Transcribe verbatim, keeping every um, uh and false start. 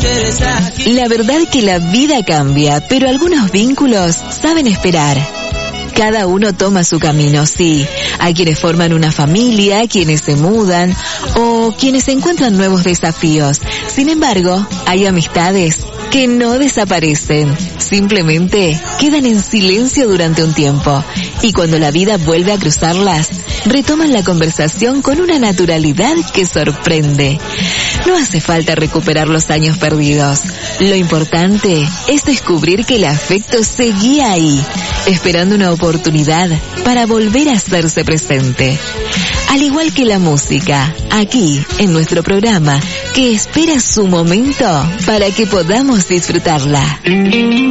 La verdad que la vida cambia, pero algunos vínculos saben esperar. Cada uno toma su camino, sí. Hay quienes forman una familia, quienes se mudan o quienes encuentran nuevos desafíos. Sin embargo, hay amistades que no desaparecen, simplemente quedan en silencio durante un tiempo. Y cuando la vida vuelve a cruzarlas, retoman la conversación con una naturalidad que sorprende. No hace falta recuperar los años perdidos. Lo importante es descubrir que el afecto seguía ahí, esperando una oportunidad para volver a hacerse presente. Al igual que la música, aquí en nuestro programa, que espera su momento para que podamos disfrutarla.